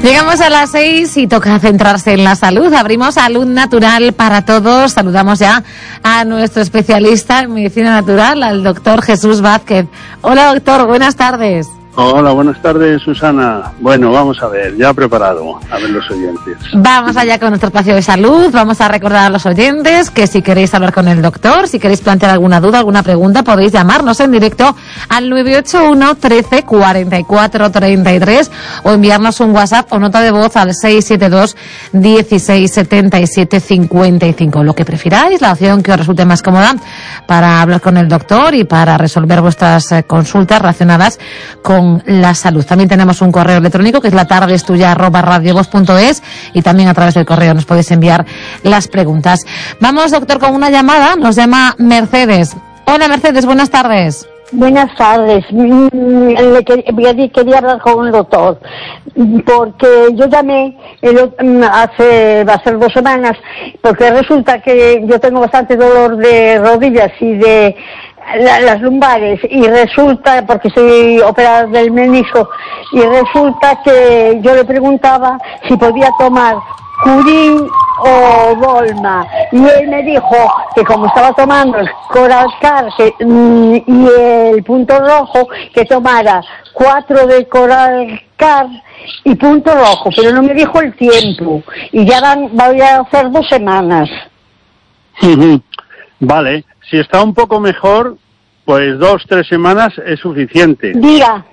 Llegamos a las 6 y toca centrarse en la salud. Abrimos Salud Natural para Todos. Saludamos ya a nuestro especialista en medicina natural, al doctor Jesús Vázquez. Hola, doctor, buenas tardes. Hola, buenas tardes, Susana. Bueno, vamos a ver, ya preparado, a ver los oyentes. Vamos allá con nuestro espacio de salud. Vamos a recordar a los oyentes que si queréis hablar con el doctor, si queréis plantear alguna duda, alguna pregunta, podéis llamarnos en directo al 981 13 44 33 o enviarnos un WhatsApp o nota de voz al 672 16 77 55. Lo que prefiráis, la opción que os resulte más cómoda para hablar con el doctor y para resolver vuestras consultas relacionadas con la salud. También tenemos un correo electrónico que es latardestuya@radiovoz.es y también a través del correo nos podéis enviar las preguntas. Vamos, doctor, con una llamada. Nos llama Mercedes. Hola, Mercedes, buenas tardes. Buenas tardes. Quería hablar con el doctor porque yo llamé va a ser 2 semanas, porque resulta que yo tengo bastante dolor de rodillas y de las lumbares, y resulta, porque soy operada del menisco, y resulta que yo le preguntaba si podía tomar Curín o Volma, y él me dijo que como estaba tomando el Coralcar y el Punto Rojo, que tomara 4 de Coralcar y Punto Rojo, pero no me dijo el tiempo, y ya voy a hacer 2 semanas. Vale, si está un poco mejor, pues 2-3 semanas es suficiente. Diga.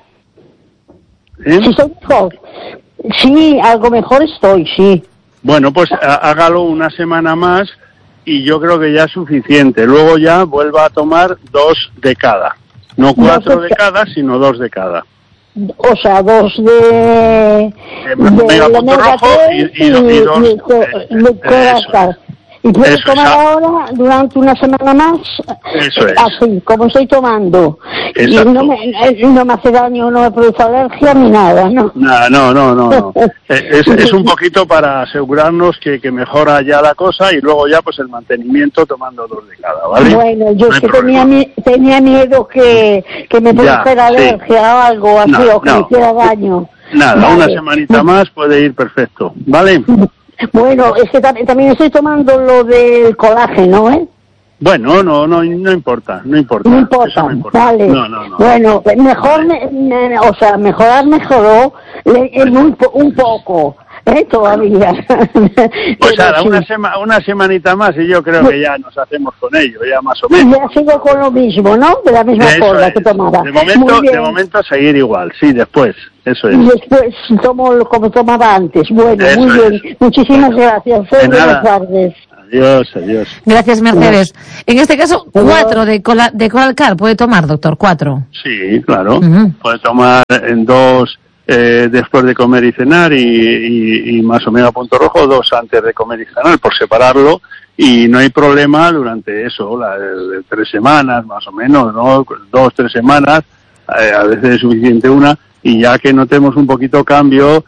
Si estoy mejor. Sí, algo mejor estoy, sí. Bueno, pues hágalo 1 semana más y yo creo que ya es suficiente. Luego ya vuelva a tomar 2 de cada. No 4 de cada, sino 2 de cada. O sea, 2 de omega 3 y 2 de Coralcar. Y puedo tomar ahora durante 1 semana más, así como estoy tomando. Exacto. Y no me hace daño, no me produce alergia ni nada, ¿no? No. Es un poquito para asegurarnos que mejora ya la cosa y luego ya pues el mantenimiento tomando 2 de cada, ¿vale? Bueno, yo es que tenía miedo que me produjera alergia o algo así, o que me hiciera daño. Nada, vale. 1 semanita más puede ir perfecto, ¿vale? Bueno, es que también estoy tomando lo del colágeno, ¿eh? Bueno, no importa. No importa, vale. No. Bueno, mejor, mejorar mejoró un poco, todavía. Pues ahora, sí. una semanita más y yo creo que ya nos hacemos con ello, ya más o menos. Ya sigo con lo mismo, ¿no? De la misma forma que tomaba. De momento seguir igual, sí, después, eso es. Y después tomo como tomaba antes. Bueno, eso muy bien. Muchísimas gracias. Buenas tardes. Adiós. Gracias, Mercedes. En este caso, 4 de Coralcar puede tomar, doctor, 4. Sí, claro. Puede tomar en 2 después de comer y cenar y más o menos Punto Rojo, 2 antes de comer y cenar, por separarlo, y no hay problema durante eso, 3 semanas más o menos, ¿no? 2-3 semanas, a veces es suficiente 1, y ya que notemos un poquito cambio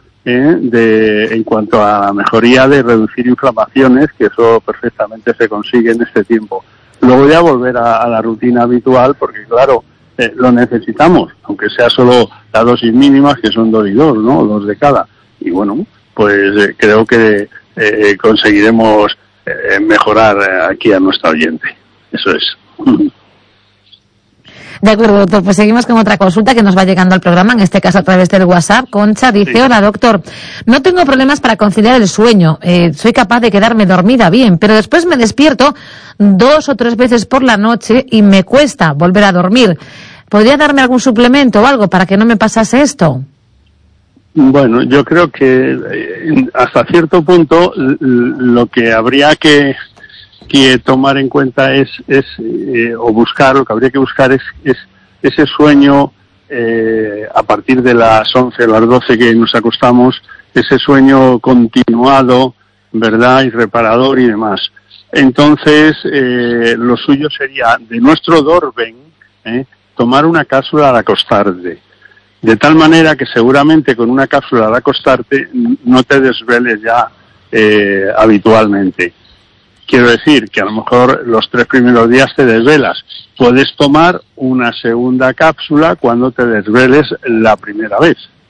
en cuanto a la mejoría de reducir inflamaciones, que eso perfectamente se consigue en este tiempo. Luego ya volver a la rutina habitual, porque claro, lo necesitamos, aunque sea solo la dosis mínima, que son 2 y 2, ¿no? 2 de cada. Y bueno, pues creo que conseguiremos mejorar aquí a nuestra oyente. Eso es. De acuerdo, doctor. Pues seguimos con otra consulta que nos va llegando al programa, en este caso a través del WhatsApp. Concha dice, sí. Hola, doctor. No tengo problemas para conciliar el sueño. Soy capaz de quedarme dormida bien, pero después me despierto 2 o 3 veces por la noche y me cuesta volver a dormir. ¿Podría darme algún suplemento o algo para que no me pasase esto? Bueno, yo creo que hasta cierto punto lo que habría que tomar en cuenta o buscar, lo que habría que buscar es ese sueño a partir de las 11 o las 12 que nos acostamos, ese sueño continuado, ¿verdad? Y reparador y demás. Entonces, lo suyo sería, de nuestro Dorben, tomar una cápsula al acostarte. De tal manera que seguramente con una cápsula al acostarte no te desveles ya habitualmente. Quiero decir que a lo mejor los 3 primeros días te desvelas. Puedes tomar una segunda cápsula cuando te desveles la primera vez.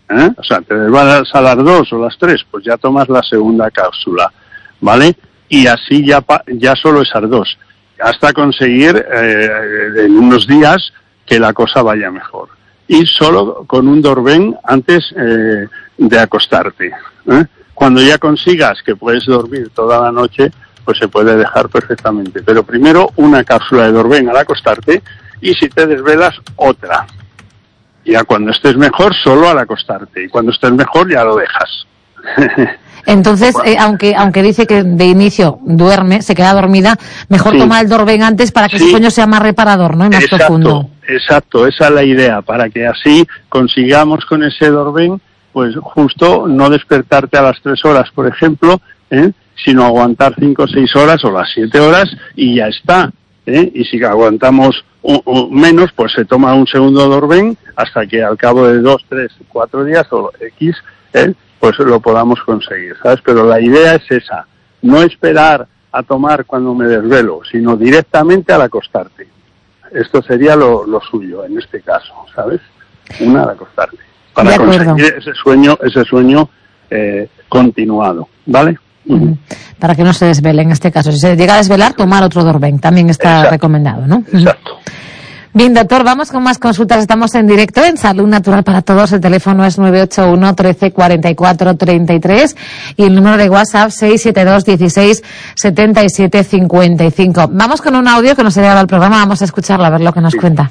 O sea, te desvelas a las 2 o las 3, pues ya tomas la segunda cápsula, ¿vale? Y así ya solo esas 2, hasta conseguir en unos días que la cosa vaya mejor. Y solo con un Dorben antes de acostarte. Cuando ya consigas que puedes dormir toda la noche, pues se puede dejar perfectamente. Pero primero una cápsula de Dorben al acostarte, y si te desvelas, otra. Ya cuando estés mejor, solo al acostarte. Y cuando estés mejor, ya lo dejas. Entonces, aunque dice que de inicio duerme, se queda dormida, mejor tomar el Dorben antes para que ese sueño sea más reparador, ¿no? Y más profundo. Exacto, esa es la idea, para que así consigamos con ese Dorben, pues justo no despertarte a las 3 horas, por ejemplo, sino aguantar 5 o 6 horas o las 7 horas y ya está. Y si aguantamos menos, pues se toma un segundo Dorben hasta que al cabo de 2, 3, 4 días o X, pues lo podamos conseguir, ¿sabes? Pero la idea es esa, no esperar a tomar cuando me desvelo, sino directamente al acostarte. Esto sería lo suyo en este caso, ¿sabes? Una al acostarte, para conseguir ese sueño continuado, ¿vale? Para que no se desvele en este caso. Si se llega a desvelar, tomar otro Dorben, también está recomendado, ¿no? Exacto. Bien, doctor, vamos con más consultas. Estamos en directo en Salud Natural para Todos. El teléfono es 981 13 44 33 y el número de WhatsApp 672 16 77 55. Vamos con un audio que nos ha llegado al programa. Vamos a escucharlo, a ver lo que nos cuenta.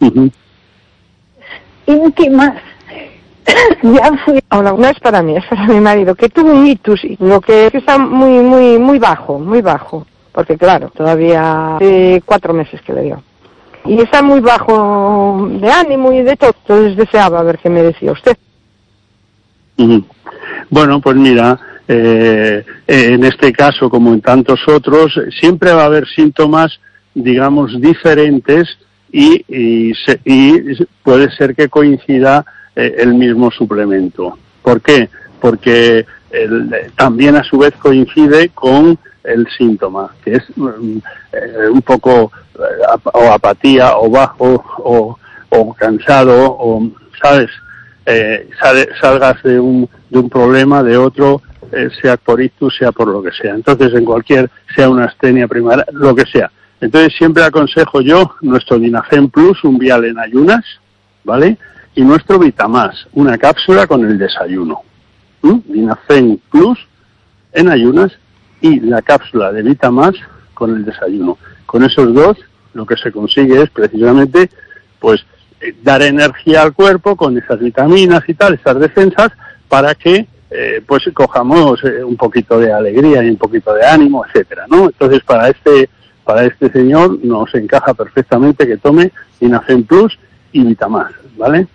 Íntimas. Ya fui. Hola, no es para mí, es para mi marido, que tuvo un ictus, lo que está muy bajo, porque claro, todavía 4 meses que le dio. Y está muy bajo de ánimo y de todo, entonces deseaba ver qué me decía usted. Bueno, pues mira, en este caso, como en tantos otros, siempre va a haber síntomas, digamos, diferentes y puede ser que coincida el mismo suplemento. ¿Por qué? Porque también a su vez coincide con el síntoma, que es un poco o apatía, o bajo, o cansado, o, ¿sabes? Salgas de un problema, de otro, sea por ictus, sea por lo que sea. Entonces, sea una astenia primaria, lo que sea. Entonces, siempre aconsejo yo nuestro Dinafen Plus, un vial en ayunas, ¿vale? Y nuestro Vitamás, una cápsula con el desayuno. Dinafen Plus en ayunas y la cápsula de Vitamás con el desayuno. Con esos dos, lo que se consigue es precisamente, pues, dar energía al cuerpo con esas vitaminas y tal, esas defensas, para que, pues, cojamos un poquito de alegría y un poquito de ánimo, etcétera, ¿no? Entonces, para este señor nos encaja perfectamente que tome Dinafen Plus y Vitamás, ¿vale?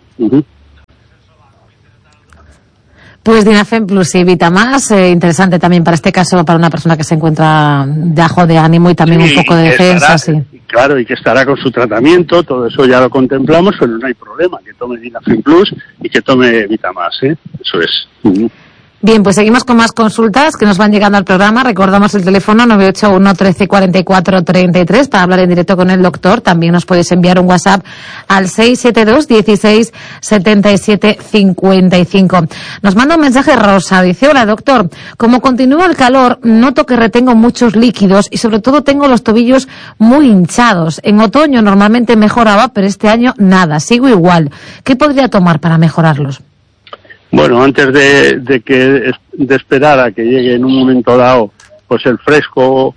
Pues Dinafen Plus y Vitamás, interesante también para este caso, para una persona que se encuentra bajo de ánimo y también un poco de defensa, Claro, y que estará con su tratamiento, todo eso ya lo contemplamos, pero no hay problema, que tome Dinafen Plus y que tome Vitamás, eso es. Bien, pues seguimos con más consultas que nos van llegando al programa. Recordamos el teléfono 981 13 44 33 para hablar en directo con el doctor. También nos podéis enviar un WhatsApp al 672 16 77 55. Nos manda un mensaje Rosa. Dice: hola doctor, como continúa el calor, noto que retengo muchos líquidos y sobre todo tengo los tobillos muy hinchados. En otoño normalmente mejoraba, pero este año nada, sigo igual. ¿Qué podría tomar para mejorarlos? Bueno, antes de esperar a que llegue en un momento dado, pues el fresco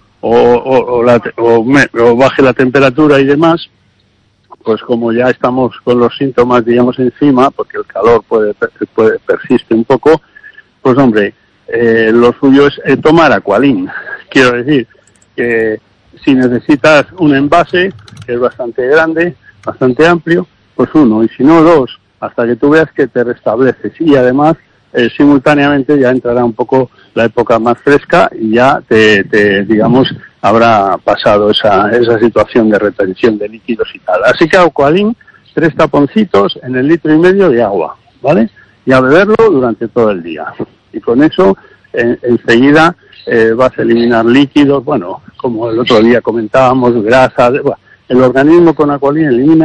o baje la temperatura y demás, pues como ya estamos con los síntomas, digamos, encima, porque el calor persiste un poco, pues hombre, lo suyo es tomar Aqualin. Quiero decir que si necesitas un envase, que es bastante grande, bastante amplio, pues uno, y si no, 2, hasta que tú veas que te restableces. Y además, simultáneamente ya entrará un poco la época más fresca y ya digamos, habrá pasado esa situación de retención de líquidos y tal. Así que Aqualin, 3 taponcitos en el 1,5 litros de agua, ¿vale? Y a beberlo durante todo el día. Y con eso, enseguida, vas a eliminar líquidos, bueno, como el otro día comentábamos, grasas. El organismo con Aqualin elimina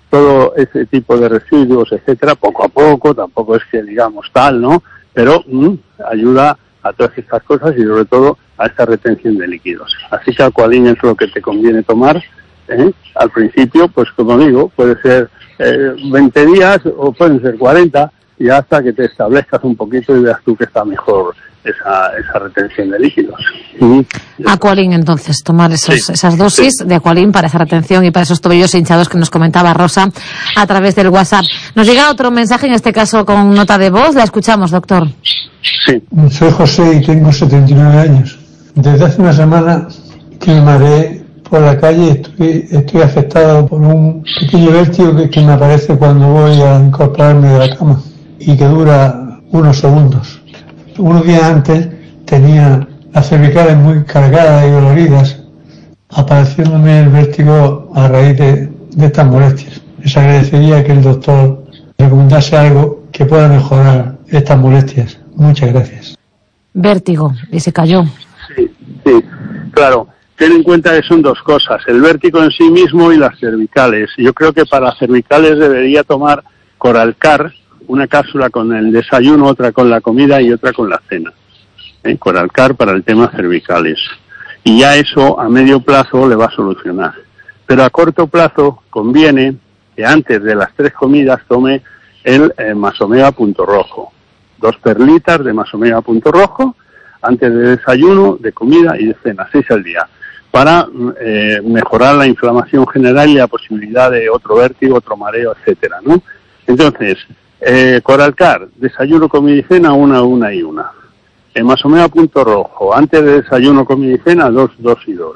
todo ese tipo de residuos, etcétera, poco a poco, tampoco es que digamos tal, ¿no? Pero ayuda a todas estas cosas y sobre todo a esta retención de líquidos. Así que Aqualin es lo que te conviene tomar, al principio, pues como digo, puede ser 20 días o pueden ser 40, y hasta que te establezcas un poquito y veas tú que está mejor esa retención de líquidos. Aqualin, entonces, tomar esas dosis de Aqualin para esa retención y para esos tobillos hinchados que nos comentaba Rosa a través del WhatsApp. Nos llega otro mensaje, en este caso con nota de voz. La escuchamos, doctor. Sí. Soy José y tengo 79 años. Desde hace una semana que me mareé por la calle, estoy afectado por un pequeño vértigo que me aparece cuando voy a incorporarme de la cama y que dura unos segundos. Unos días antes tenía las cervicales muy cargadas y doloridas, apareciéndome el vértigo a raíz de estas molestias. Les agradecería que el doctor recomendase algo que pueda mejorar estas molestias. Muchas gracias. Vértigo, y se cayó. Sí, claro. Ten en cuenta que son dos cosas, el vértigo en sí mismo y las cervicales. Yo creo que para cervicales debería tomar Coralcar, una cápsula con el desayuno, otra con la comida y otra con la cena. Coralcar para el tema cervicales. Y ya eso a medio plazo le va a solucionar. Pero a corto plazo conviene que antes de las 3 comidas tome el Masomega Punto Rojo. 2 perlitas de Masomega Punto Rojo antes de desayuno, de comida y de cena, 6 al día, para mejorar la inflamación general y la posibilidad de otro vértigo, otro mareo, etcétera, ¿no? Entonces, Coralcar, desayuno, comida y cena, una y una. En Masomega Punto Rojo, antes de desayuno, comida y cena, 2 y 2.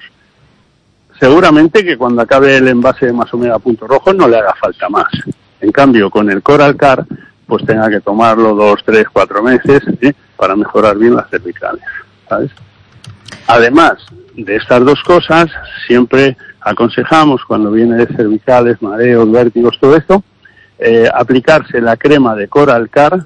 Seguramente que cuando acabe el envase de Masomega Punto Rojo no le haga falta más. En cambio, con el Coralcar, pues tenga que tomarlo 2, 3, 4 meses para mejorar bien las cervicales, ¿sabes? Además de estas dos cosas, siempre aconsejamos, cuando viene de cervicales, mareos, vértigos, todo esto, aplicarse la crema de Coralcar,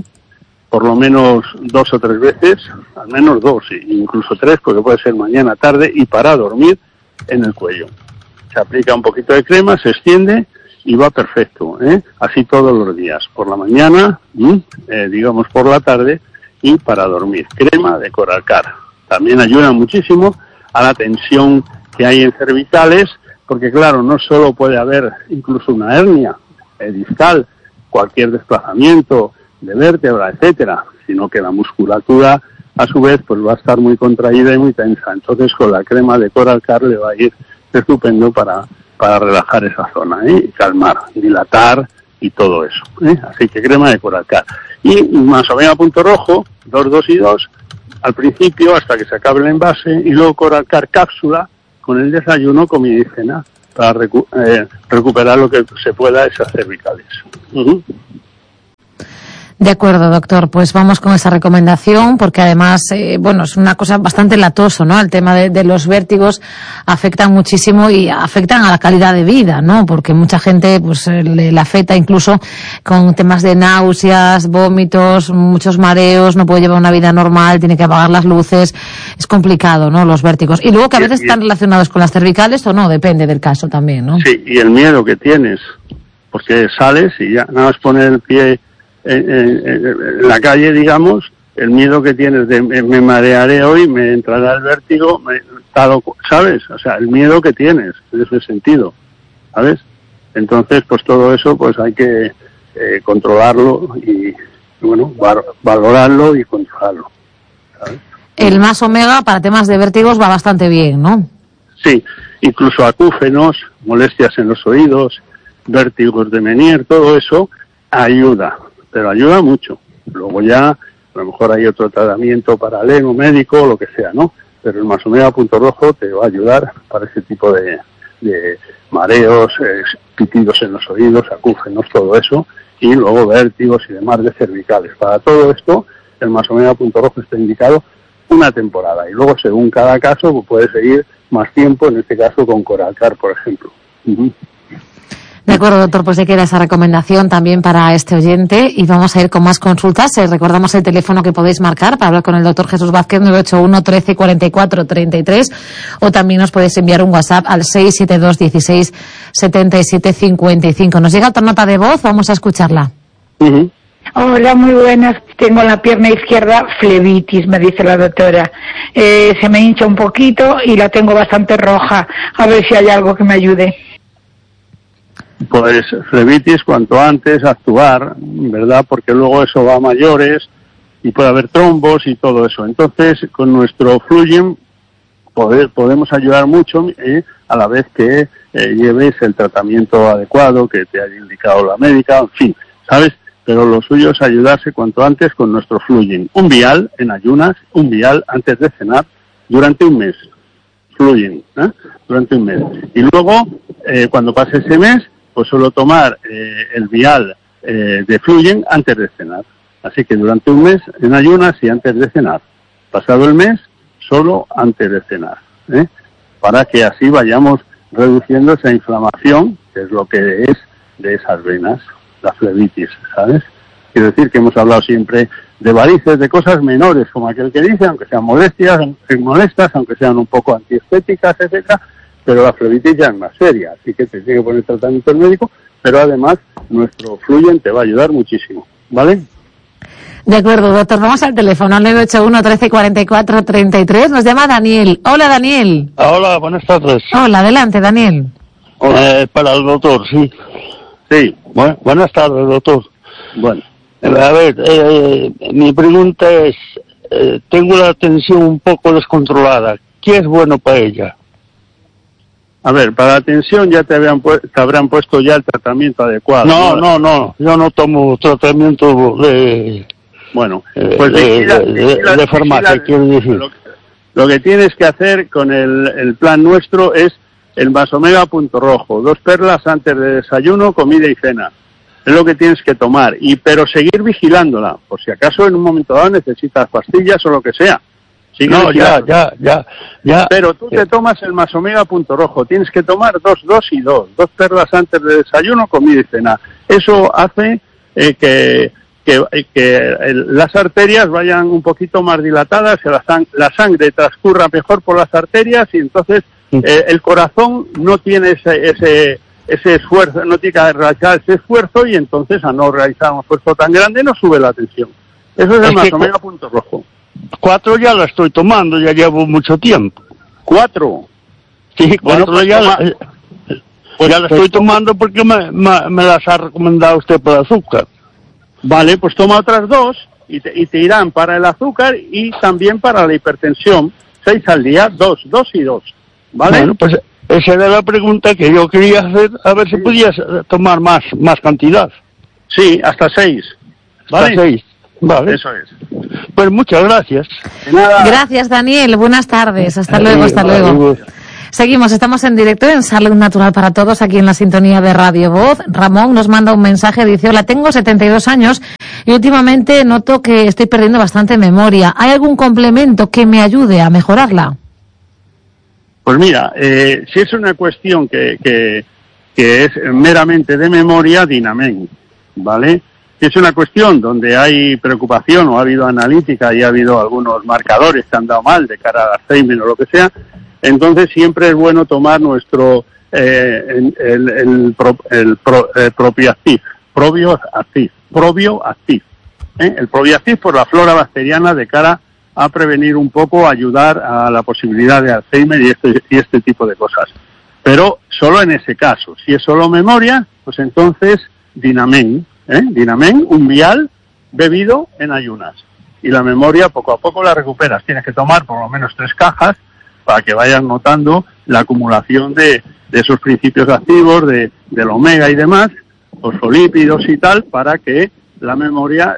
por lo menos 2 o 3 veces, al menos 2, incluso 3, porque puede ser mañana, tarde, y para dormir en el cuello. Se aplica un poquito de crema, se extiende y va perfecto, así todos los días, por la mañana, digamos por la tarde, y para dormir. Crema de Coralcar. También ayuda muchísimo a la tensión que hay en cervicales, porque claro, no solo puede haber incluso una hernia discal, cualquier desplazamiento de vértebra, etcétera, sino que la musculatura a su vez pues va a estar muy contraída y muy tensa. Entonces con la crema de Coralcar le va a ir estupendo para relajar esa zona, y calmar, dilatar y todo eso, Así que crema de Coralcar. Y Masomega Punto Rojo, 2 y 2, al principio hasta que se acabe el envase, y luego Coralcar cápsula con el desayuno, comida y cena, para recuperar lo que se pueda esas cervicales. De acuerdo, doctor. Pues vamos con esa recomendación, porque además, es una cosa bastante latoso, ¿no? El tema de los vértigos afectan muchísimo y afectan a la calidad de vida, ¿no? Porque mucha gente, pues, le afecta incluso con temas de náuseas, vómitos, muchos mareos, no puede llevar una vida normal, tiene que apagar las luces. Es complicado, ¿no? Los vértigos. Y luego que a veces están relacionados con las cervicales o no, depende del caso también, ¿no? Sí, y el miedo que tienes, porque sales y ya nada más poner el pie en la calle, digamos, el miedo que tienes de me marearé hoy, me entrará el vértigo, ¿sabes? O sea, el miedo que tienes en ese sentido, ¿sabes? Entonces, pues todo eso pues hay que controlarlo y, valorarlo y controlarlo, ¿sabes? El Masomega para temas de vértigos va bastante bien, ¿no? Sí, incluso acúfenos, molestias en los oídos, vértigos de Menier, todo eso ayuda, pero ayuda mucho. Luego ya, a lo mejor hay otro tratamiento paralelo, médico, lo que sea, ¿no? Pero el Masomega Punto Rojo te va a ayudar para ese tipo de mareos, pitidos en los oídos, acúfenos, todo eso, y luego vértigos y demás de cervicales. Para todo esto, el Masomega Punto Rojo está indicado una temporada, y luego según cada caso pues puede seguir más tiempo, en este caso con Coralcar, por ejemplo. De acuerdo, doctor, pues se queda esa recomendación también para este oyente y vamos a ir con más consultas. Recordamos el teléfono que podéis marcar para hablar con el doctor Jesús Vázquez, 981 13 44 33, o también os podéis enviar un WhatsApp al 672 16 77 55. Nos llega otra nota de voz, vamos a escucharla. Hola, muy buenas. Tengo la pierna izquierda flebitis, me dice la doctora. Se me hincha un poquito y la tengo bastante roja. A ver si hay algo que me ayude. Pues flebitis cuanto antes actuar, ¿verdad? Porque luego eso va a mayores y puede haber trombos y todo eso. Entonces, con nuestro Fluyen podemos ayudar mucho a la vez que lleves el tratamiento adecuado que te haya indicado la médica, en fin, ¿sabes? Pero lo suyo es ayudarse cuanto antes con nuestro Fluyen. Un vial en ayunas, un vial antes de cenar durante un mes. Fluyen, durante un mes. Y luego, cuando pase ese mes, pues solo tomar el vial de Fluyen antes de cenar. Así que durante un mes en ayunas y antes de cenar. Pasado el mes, solo antes de cenar. Para que así vayamos reduciendo esa inflamación, que es lo que es de esas venas, la flebitis, ¿sabes? Quiero decir que hemos hablado siempre de varices, de cosas menores, como aquel que dice, aunque sean molestas, aunque sean un poco antiestéticas, etcétera, pero la flebitis ya es más seria, así que te tiene que poner tratamiento el médico, pero además nuestro Fluyen te va a ayudar muchísimo, ¿vale? De acuerdo, doctor, vamos al teléfono, al 981 13 44 33, nos llama Daniel. Hola, Daniel. Hola, buenas tardes. Hola, adelante, Daniel. Para el doctor, sí. Sí. Bueno, buenas tardes, doctor. Bueno. A ver, mi pregunta es, tengo la tensión un poco descontrolada. ¿Qué es bueno para ella? A ver, para la tensión ya te habrán puesto ya el tratamiento adecuado. No, yo no tomo tratamiento de... Bueno, pues de farmacia, quiero decir. Lo que tienes que hacer con el plan nuestro es el Masomega Punto Rojo, 2 perlas antes de desayuno, comida y cena. Es lo que tienes que tomar, pero seguir vigilándola, por si acaso en un momento dado necesitas pastillas o lo que sea. Ya. Pero tú te tomas el Masomega Punto Rojo, tienes que tomar 2 y 2 perlas antes de desayuno, comida y cena. Eso hace que las arterias vayan un poquito más dilatadas, que la sangre transcurra mejor por las arterias y entonces el corazón no tiene ese esfuerzo, no tiene que realizar ese esfuerzo y entonces al no realizar un esfuerzo tan grande no sube la tensión. Eso es el Masomega Punto Rojo. 4 ya la estoy tomando, ya llevo mucho tiempo. 4. Sí, 4 pues ya ya la estoy tomando porque me las ha recomendado usted para el azúcar. Vale, pues toma otras 2 y te irán para el azúcar y también para la hipertensión. 6 al día, 2 y 2. ¿Vale? Bueno, pues esa era la pregunta que yo quería hacer, a ver si podías tomar más cantidad. Sí, hasta 6. ¿Vale? Hasta 6. Vale. Eso es. Pues muchas gracias. De nada. Gracias, Daniel. Buenas tardes. Hasta luego. Seguimos, estamos en directo en Salud Natural para Todos, aquí en la sintonía de Radio Voz. Ramón nos manda un mensaje, dice: hola, tengo 72 años y últimamente noto que estoy perdiendo bastante memoria. ¿Hay algún complemento que me ayude a mejorarla? Pues mira, si es una cuestión que es meramente de memoria, Dinamen, ¿vale? Si es una cuestión donde hay preocupación o ha habido analítica y ha habido algunos marcadores que han dado mal de cara al Alzheimer o lo que sea, entonces siempre es bueno tomar nuestro Probioactiv. El Probioactiv por la flora bacteriana de cara a prevenir un poco, ayudar a la posibilidad de Alzheimer y este tipo de cosas. Pero solo en ese caso. Si es solo memoria, pues entonces Dinamen, un vial bebido en ayunas. Y la memoria poco a poco la recuperas. Tienes que tomar por lo menos 3 cajas para que vayan notando la acumulación de esos principios activos, del omega y demás, fosfolípidos y tal, para que la memoria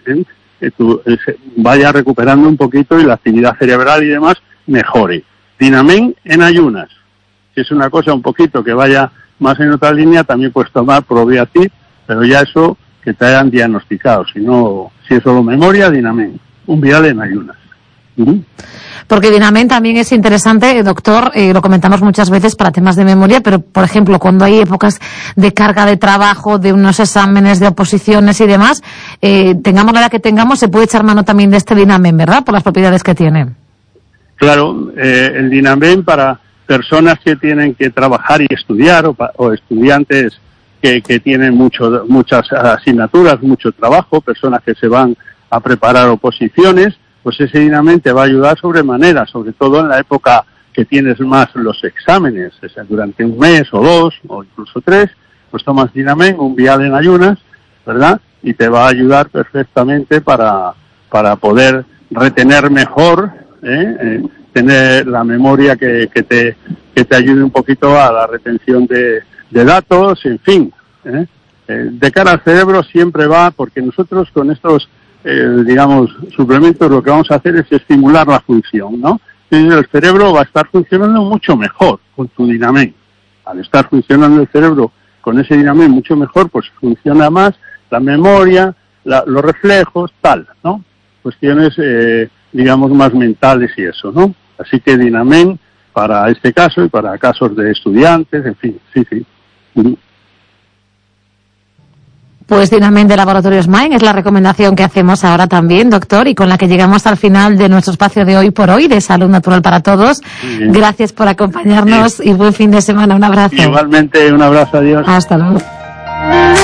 vaya recuperando un poquito y la actividad cerebral y demás mejore. Dinamen en ayunas. Si es una cosa un poquito que vaya más en otra línea, también puedes tomar Probioactiv, pero ya eso que te hayan diagnosticado. Si es solo memoria, Dinamen, un vial en ayunas. Porque Dinamen también es interesante, doctor, lo comentamos muchas veces para temas de memoria, pero, por ejemplo, cuando hay épocas de carga de trabajo, de unos exámenes, de oposiciones y demás, tengamos la edad que tengamos, se puede echar mano también de este Dinamen, ¿verdad?, por las propiedades que tiene. Claro, el Dinamen para personas que tienen que trabajar y estudiar, o estudiantes que tienen muchas asignaturas, mucho trabajo, personas que se van a preparar oposiciones, pues ese Dinamen te va a ayudar sobremanera, sobre todo en la época que tienes más los exámenes, o sea, durante un mes o 2 o incluso 3, pues tomas Dinamen, un vial en ayunas, ¿verdad? Y te va a ayudar perfectamente para poder retener mejor, tener la memoria que te ayude un poquito a la retención de datos, en fin. De cara al cerebro siempre va, porque nosotros con estos suplementos, lo que vamos a hacer es estimular la función, ¿no? Y el cerebro va a estar funcionando mucho mejor con tu Dinamen. Al estar funcionando el cerebro con ese Dinamen mucho mejor, pues funciona más la memoria, los reflejos, tal, ¿no? Cuestiones, más mentales y eso, ¿no? Así que Dinamen para este caso y para casos de estudiantes, en fin, sí. Pues Dinamen de Laboratorios Main es la recomendación que hacemos ahora también, doctor, y con la que llegamos al final de nuestro espacio de hoy por hoy, de Salud Natural para Todos. Gracias por acompañarnos y buen fin de semana. Un abrazo. Igualmente, un abrazo. Adiós. Hasta luego.